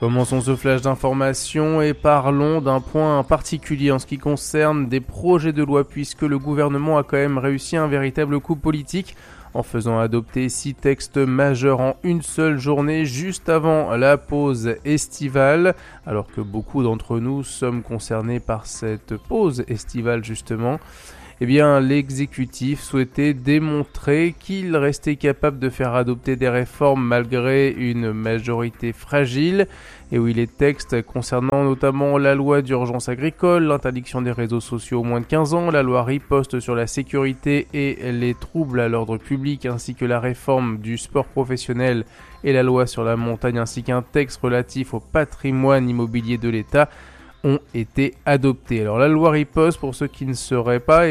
Commençons ce flash d'information et parlons d'un point particulier en ce qui concerne des projets de loi puisque le gouvernement a quand même réussi un véritable coup politique en faisant adopter 6 textes majeurs en une seule journée juste avant la pause estivale, alors que beaucoup d'entre nous sommes concernés par cette pause estivale justement. Eh bien, l'exécutif souhaitait démontrer qu'il restait capable de faire adopter des réformes malgré une majorité fragile. Et oui, les textes concernant notamment la loi d'urgence agricole, l'interdiction des réseaux sociaux aux moins de 15 ans, la loi riposte sur la sécurité et les troubles à l'ordre public, ainsi que la réforme du sport professionnel et la loi sur la montagne, ainsi qu'un texte relatif au patrimoine immobilier de l'État, ont été adoptés. Alors la loi riposte, pour ceux qui ne sauraient pas,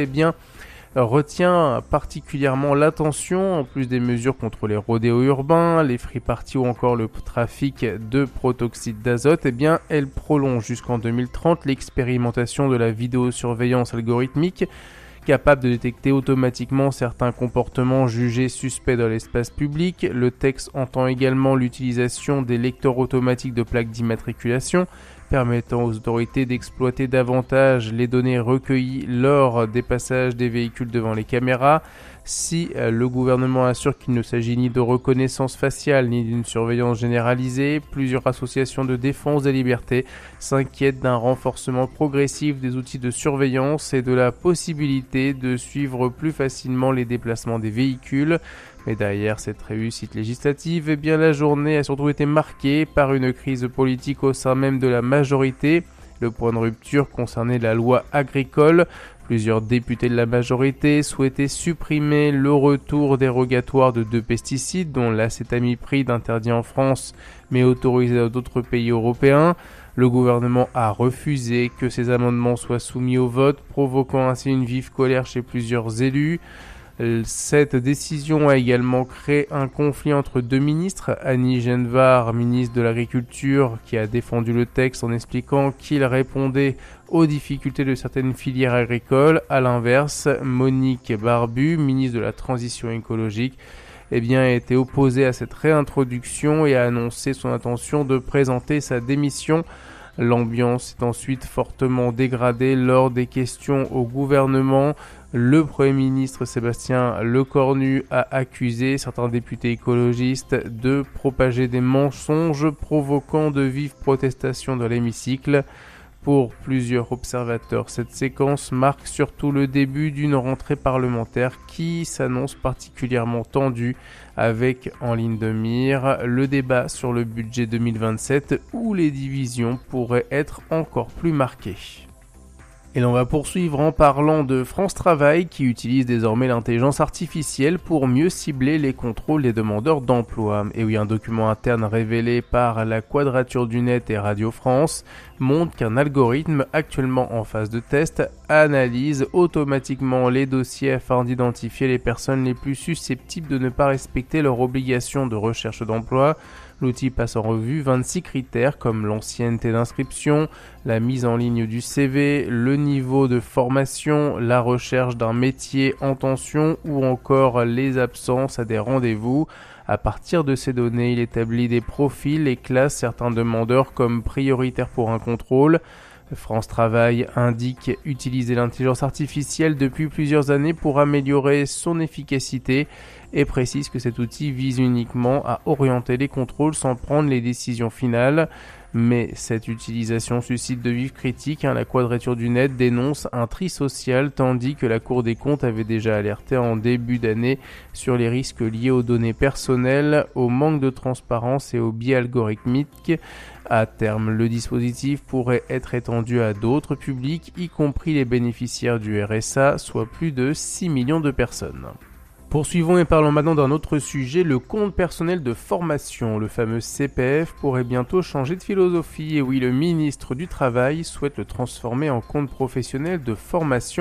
retient particulièrement l'attention, en plus des mesures contre les rodéos urbains, les free-parties ou encore le trafic de protoxyde d'azote, elle prolonge jusqu'en 2030 l'expérimentation de la vidéosurveillance algorithmique, capable de détecter automatiquement certains comportements jugés suspects dans l'espace public. Le texte entend également l'utilisation des lecteurs automatiques de plaques d'immatriculation, permettant aux autorités d'exploiter davantage les données recueillies lors des passages des véhicules devant les caméras. Si le gouvernement assure qu'il ne s'agit ni de reconnaissance faciale ni d'une surveillance généralisée, plusieurs associations de défense des libertés s'inquiètent d'un renforcement progressif des outils de surveillance et de la possibilité de suivre plus facilement les déplacements des véhicules. Mais derrière cette réussite législative, la journée a surtout été marquée par une crise politique au sein même de la majorité. Le point de rupture concernait la loi agricole. Plusieurs députés de la majorité souhaitaient supprimer le retour dérogatoire de 2 pesticides, dont l'acétamipride interdit en France mais autorisé dans d'autres pays européens. Le gouvernement a refusé que ces amendements soient soumis au vote, provoquant ainsi une vive colère chez plusieurs élus. Cette décision a également créé un conflit entre 2 ministres, Annie Genevard, ministre de l'Agriculture, qui a défendu le texte en expliquant qu'il répondait aux difficultés de certaines filières agricoles. À l'inverse, Monique Barbu, ministre de la Transition écologique, a été opposée à cette réintroduction et a annoncé son intention de présenter sa démission. L'ambiance est ensuite fortement dégradée lors des questions au gouvernement. Le Premier ministre Sébastien Lecornu a accusé certains députés écologistes de propager des mensonges provoquant de vives protestations dans l'hémicycle. Pour plusieurs observateurs, cette séquence marque surtout le début d'une rentrée parlementaire qui s'annonce particulièrement tendue, avec en ligne de mire le débat sur le budget 2027 où les divisions pourraient être encore plus marquées. Et l'on va poursuivre en parlant de France Travail qui utilise désormais l'intelligence artificielle pour mieux cibler les contrôles des demandeurs d'emploi. Et oui, un document interne révélé par la Quadrature du Net et Radio France montre qu'un algorithme actuellement en phase de test analyse automatiquement les dossiers afin d'identifier les personnes les plus susceptibles de ne pas respecter leur obligation de recherche d'emploi. L'outil passe en revue 26 critères comme l'ancienneté d'inscription, la mise en ligne du CV, le niveau de formation, la recherche d'un métier en tension ou encore les absences à des rendez-vous. À partir de ces données, il établit des profils et classe certains demandeurs comme prioritaires pour un contrôle. France Travail indique utiliser l'intelligence artificielle depuis plusieurs années pour améliorer son efficacité et précise que cet outil vise uniquement à orienter les contrôles sans prendre les décisions finales. Mais cette utilisation suscite de vives critiques. La Quadrature du Net dénonce un tri social tandis que la Cour des comptes avait déjà alerté en début d'année sur les risques liés aux données personnelles, au manque de transparence et aux biais algorithmiques. À terme, le dispositif pourrait être étendu à d'autres publics, y compris les bénéficiaires du RSA, soit plus de 6 millions de personnes. Poursuivons et parlons maintenant d'un autre sujet, le compte personnel de formation. Le fameux CPF pourrait bientôt changer de philosophie. Et oui, le ministre du Travail souhaite le transformer en compte professionnel de formation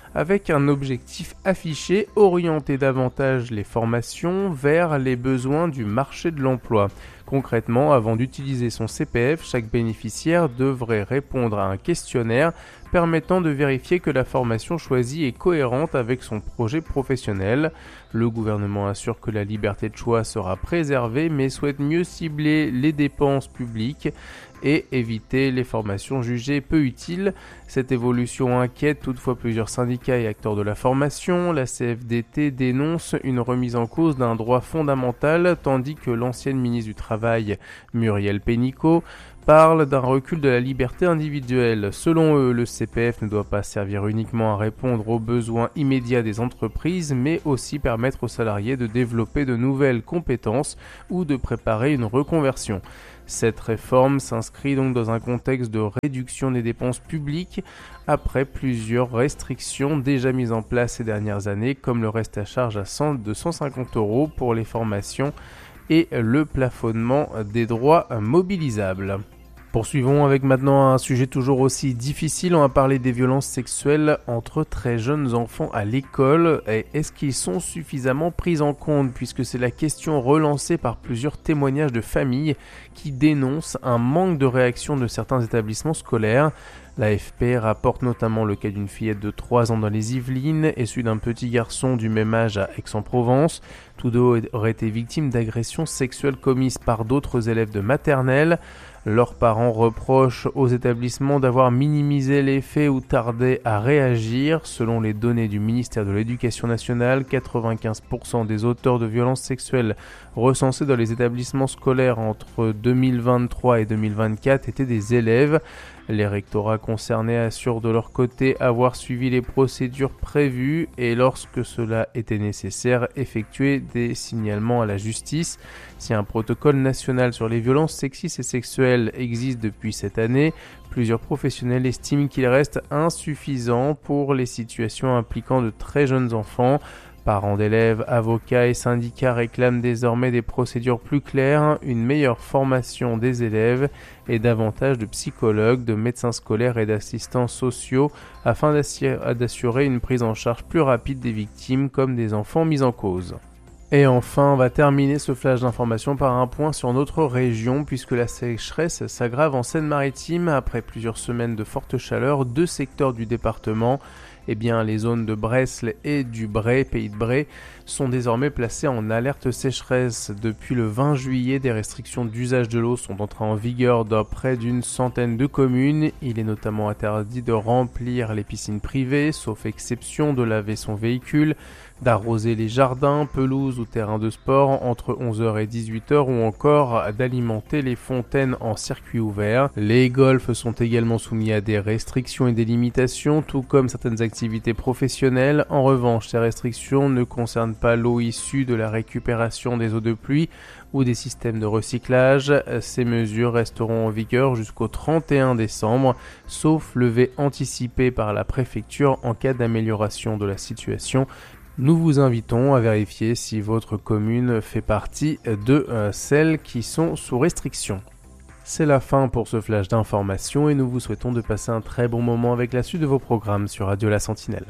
avec un objectif affiché, orienter davantage les formations vers les besoins du marché de l'emploi. Concrètement, avant d'utiliser son CPF, chaque bénéficiaire devrait répondre à un questionnaire permettant de vérifier que la formation choisie est cohérente avec son projet professionnel. Le gouvernement assure que la liberté de choix sera préservée mais souhaite mieux cibler les dépenses publiques et éviter les formations jugées peu utiles. Cette évolution inquiète toutefois plusieurs syndicats et acteurs de la formation. La CFDT dénonce une remise en cause d'un droit fondamental, tandis que l'ancienne ministre du Travail, Muriel Pénicaud, parle d'un recul de la liberté individuelle. Selon eux, le CPF ne doit pas servir uniquement à répondre aux besoins immédiats des entreprises, mais aussi permettre aux salariés de développer de nouvelles compétences ou de préparer une reconversion. Cette réforme s'inscrit donc dans un contexte de réduction des dépenses publiques après plusieurs restrictions déjà mises en place ces dernières années, comme le reste à charge de 150 € pour les formations et le plafonnement des droits mobilisables. Poursuivons avec maintenant un sujet toujours aussi difficile. On va parler des violences sexuelles entre très jeunes enfants à l'école. Et est-ce qu'ils sont suffisamment pris en compte, puisque c'est la question relancée par plusieurs témoignages de familles qui dénoncent un manque de réaction de certains établissements scolaires. L'AFP rapporte notamment le cas d'une fillette de 3 ans dans les Yvelines et celui d'un petit garçon du même âge à Aix-en-Provence. Tous deux auraient été victimes d'agressions sexuelles commises par d'autres élèves de maternelle. Leurs parents reprochent aux établissements d'avoir minimisé les faits ou tardé à réagir. Selon les données du ministère de l'Éducation nationale, 95% des auteurs de violences sexuelles recensés dans les établissements scolaires entre 2023 et 2024 étaient des élèves. Les rectorats concernés assurent de leur côté avoir suivi les procédures prévues et lorsque cela était nécessaire, effectuer des signalements à la justice. Si un protocole national sur les violences sexistes et sexuelles existe depuis cette année, plusieurs professionnels estiment qu'il reste insuffisant pour les situations impliquant de très jeunes enfants. Parents d'élèves, avocats et syndicats réclament désormais des procédures plus claires, une meilleure formation des élèves et davantage de psychologues, de médecins scolaires et d'assistants sociaux afin d'assurer une prise en charge plus rapide des victimes comme des enfants mis en cause. Et enfin, on va terminer ce flash d'information par un point sur notre région, puisque la sécheresse s'aggrave en Seine-Maritime. Après plusieurs semaines de forte chaleur, 2 secteurs du département, les zones de Bresles et du Bray, Pays de Bray, sont désormais placées en alerte sécheresse. Depuis le 20 juillet, des restrictions d'usage de l'eau sont entrées en vigueur dans près d'une centaine de communes. Il est notamment interdit de remplir les piscines privées, sauf exception de laver son véhicule, d'arroser les jardins, pelouses ou terrains de sport entre 11h et 18h ou encore d'alimenter les fontaines en circuit ouvert. Les golfs sont également soumis à des restrictions et des limitations, tout comme certaines activités professionnelles. En revanche, ces restrictions ne concernent pas l'eau issue de la récupération des eaux de pluie ou des systèmes de recyclage. Ces mesures resteront en vigueur jusqu'au 31 décembre, sauf levée anticipée par la préfecture en cas d'amélioration de la situation. Nous vous invitons à vérifier si votre commune fait partie de celles qui sont sous restriction. C'est la fin pour ce flash d'information et nous vous souhaitons de passer un très bon moment avec la suite de vos programmes sur Radio La Sentinelle.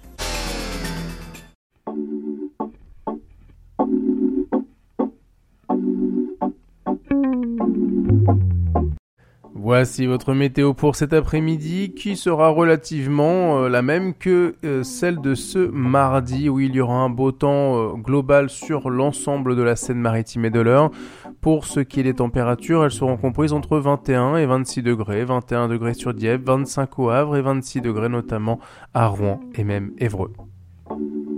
Voici votre météo pour cet après-midi qui sera relativement la même que celle de ce mardi où il y aura un beau temps global sur l'ensemble de la Seine-Maritime et de l'Eure. Pour ce qui est des températures, elles seront comprises entre 21 et 26 degrés, 21 degrés sur Dieppe, 25 au Havre et 26 degrés notamment à Rouen et même Évreux.